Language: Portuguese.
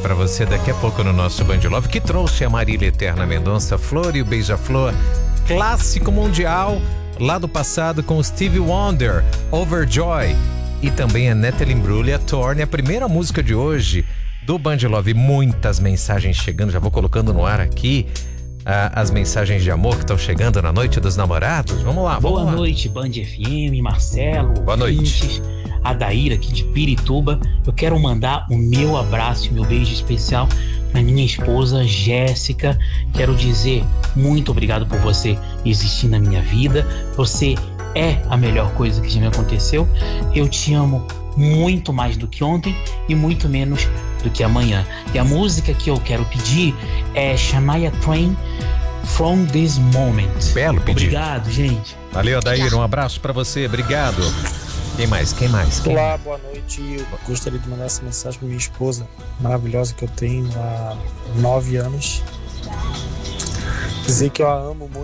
pra você daqui a pouco no nosso Band Love, que trouxe a Marília Eterna Mendonça, Flor e o Beija-Flor, clássico mundial lá do passado com o Stevie Wonder, Overjoy, e também a Natalie Imbruglia, Torne, a primeira música de hoje do Band Love. Muitas mensagens chegando, já vou colocando no ar aqui as mensagens de amor que estão chegando na Noite dos Namorados. Vamos lá, vamos lá. Boa noite, Band FM, Marcelo. Boa noite. A Daíra aqui de Pirituba. Eu quero mandar o meu abraço e meu beijo especial para minha esposa Jéssica. Quero dizer muito obrigado por você existir na minha vida. Você é a melhor coisa que já me aconteceu. Eu te amo muito mais do que ontem e muito menos do que amanhã. E a música que eu quero pedir é Shania Twain, From This Moment. Belo pedido. Obrigado, gente. Valeu, Daíra, um abraço pra você, obrigado. Quem mais? Olá, boa noite. Eu gostaria de mandar essa mensagem pra minha esposa maravilhosa que eu tenho há 9 anos. Dizer que eu a amo muito.